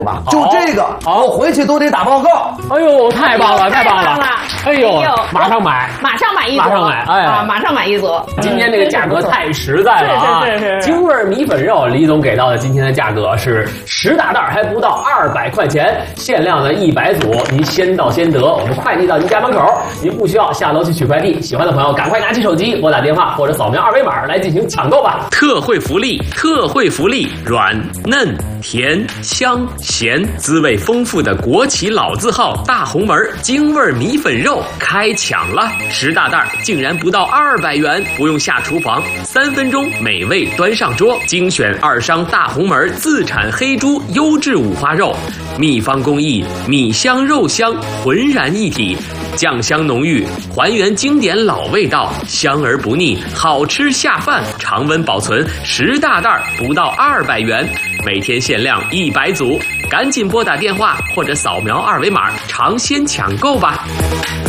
吧，就这个，我回去都得打报告。 哎呦，太棒了，太棒了！哎呦，马上买， 马上买一组， 马上买，哎啊，马上买一组。 今天这个价格太实在了啊！ 是。 京味米粉肉，李总给到的今天的价格是10大袋，还不到200块钱，限量的100组，您先到先得，我们快递到您家门口，您不需要下楼去取快递。喜欢的朋友赶快拿起手机拨打电话或者扫描2维码来进行抢购吧！ 特惠福利，特惠福利，软嫩甜香咸，滋味丰富的国企老字号大红门京味米粉肉开抢了，10大袋竟然不到200元，不用下厨房，3分钟美味端上桌。精选2商大红门自产黑猪优质五花肉，秘方工艺，米香肉香浑然一体，酱香浓郁，还原经典老味道，香而不腻，好吃下饭，常温保存，10大袋不到200元，每天限量100组，赶紧拨打电话或者扫描2维码尝鲜抢购吧。